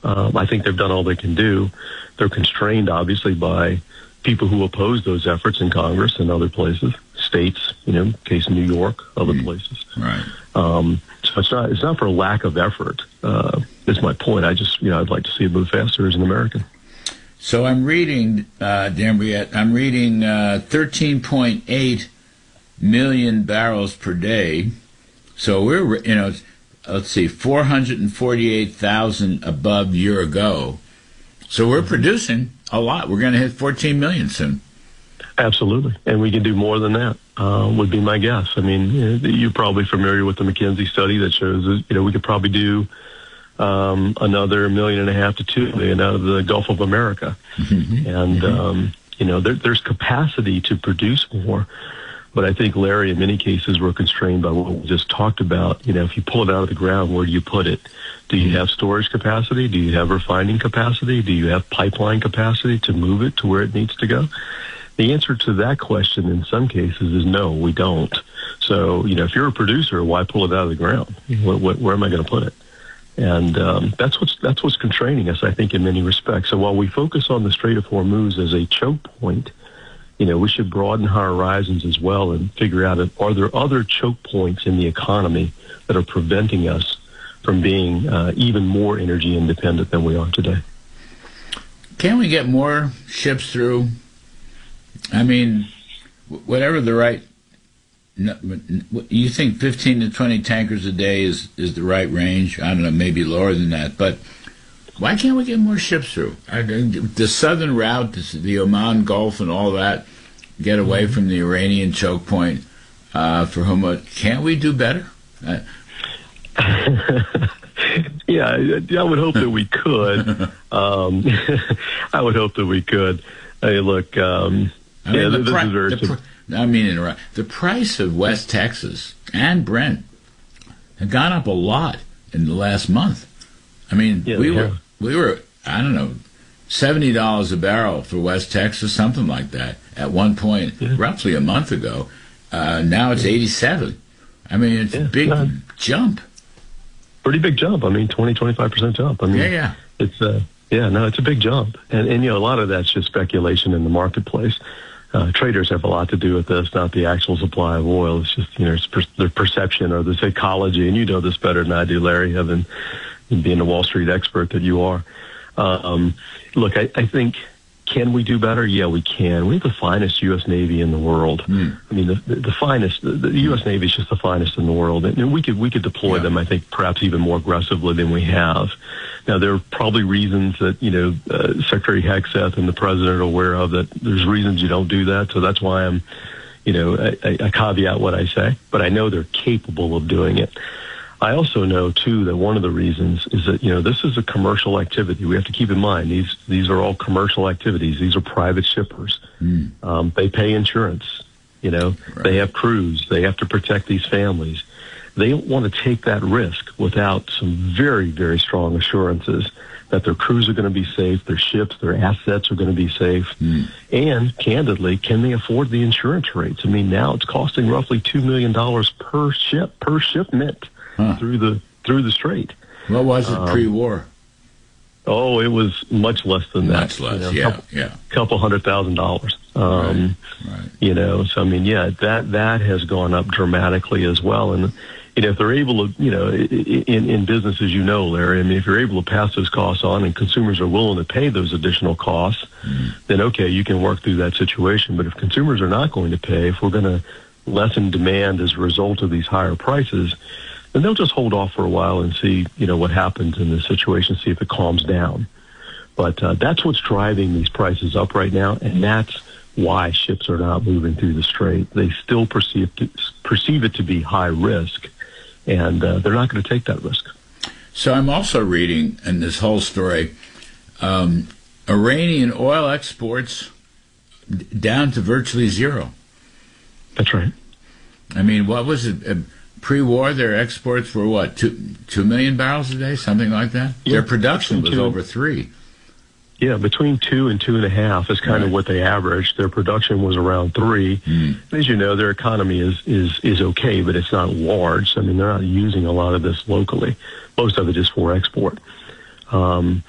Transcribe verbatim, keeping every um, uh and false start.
Um, I think they've done all they can do. They're constrained, obviously, by people who oppose those efforts in Congress and other places, states, you know, case of New York, other mm. places. Right. Um, so it's not it's not for a lack of effort. Uh, is my point. I just, you know, I'd like to see it move faster as an American. So I'm reading, uh, Dan Brouillette, I'm reading uh, thirteen point eight million barrels per day. So we're, you know, let's see, four hundred forty-eight thousand above year ago. So we're producing a lot. We're going to hit fourteen million soon. Absolutely. And we can do more than that, uh, would be my guess. I mean, you're probably familiar with the McKinsey study that shows that, you know, we could probably do um, another million and a half to two million out of the Gulf of America. Mm-hmm. And, mm-hmm. um, you know, there, there's capacity to produce more. But I think, Larry, in many cases, we're constrained by what we just talked about. You know, if you pull it out of the ground, where do you put it? Do you have storage capacity? Do you have refining capacity? Do you have pipeline capacity to move it to where it needs to go? The answer to that question in some cases is no, we don't. So, you know, if you're a producer, why pull it out of the ground? What, what, where am I going to put it? And um, that's what's that's what's constraining us, I think, in many respects. So while we focus on the Strait of Hormuz as a choke point, you know, we should broaden our horizons as well and figure out, if, are there other choke points in the economy that are preventing us from being uh, even more energy independent than we are today? Can we get more ships through? I mean, whatever the right, you think fifteen to twenty tankers a day is, is the right range? I don't know, maybe lower than that, but why can't we get more ships through? The southern route, the Oman Gulf and all that, get away from the Iranian choke point, uh, for whom, can't we do better? Uh, yeah, I would hope that we could. um, I would hope that we could. Hey, look, um, I mean, yeah, the this pri- is very... the pr- I mean, interrupt. The price of West Texas and Brent had gone up a lot in the last month. I mean, yeah, we yeah. were, we were, I don't know, seventy dollars a barrel for West Texas, something like that, at one point, yeah. roughly a month ago. Uh, now it's yeah. eighty-seven. I mean, it's yeah. a big no, jump. Pretty big jump. I mean, twenty, twenty-five percent jump. I mean, yeah, yeah. It's, uh, yeah, no, it's a big jump. And, and, you know, a lot of that's just speculation in the marketplace. Uh, traders have a lot to do with this, not the actual supply of oil. It's just, you know, it's per- their perception or the psychology. And you know this better than I do, Larry, having being a Wall Street expert that you are. Um, look, I, I think, can we do better? Yeah, we can. We have the finest U S Navy in the world. Mm. I mean, the, the, the finest, the, the U S Navy is just the finest in the world. And, and we could we could deploy yeah. them, I think, perhaps even more aggressively than we have. Now, there are probably reasons that, you know, uh, Secretary Hegseth and the President are aware of, that there's reasons you don't do that. So that's why I'm, you know, I, I caveat what I say. But I know they're capable of doing it. I also know, too, that one of the reasons is that, you know, this is a commercial activity. We have to keep in mind, these these are all commercial activities. These are private shippers. Mm. Um, they pay insurance. You know, right. They have crews. They have to protect these families. They don't want to take that risk without some very, very strong assurances that their crews are going to be safe, their ships, their assets are going to be safe. Mm. And, candidly, can they afford the insurance rates? I mean, now it's costing roughly two million dollars per ship, per shipment. Huh. Through the through the strait. What was it um, pre-war? Oh, it was much less than that. Much less, you know, yeah, couple, yeah. Couple hundred thousand dollars. Um, right, right. You know, so I mean, yeah, that that has gone up dramatically as well. And you know, if they're able to, you know, in in business, as you know, Larry, I mean, if you're able to pass those costs on and consumers are willing to pay those additional costs, mm. then okay, you can work through that situation. But if consumers are not going to pay, if we're going to lessen demand as a result of these higher prices, then they'll just hold off for a while and see, you know, what happens in this situation, see if it calms down. But uh, that's what's driving these prices up right now, and that's why ships are not moving through the strait. They still perceive to, perceive it to be high risk, and uh, they're not going to take that risk. So I'm also reading in this whole story, um, Iranian oil exports d- down to virtually zero. That's right. I mean, what was it? Uh, Pre-war, their exports were what, two two million barrels a day, something like that. Yeah, their production was two, over three. Yeah, between two and two and a half is kind right. of what they averaged. Their production was around three. Mm. As you know, their economy is is is okay, but it's not large. I mean, they're not using a lot of this locally. Most of it is for export. Um,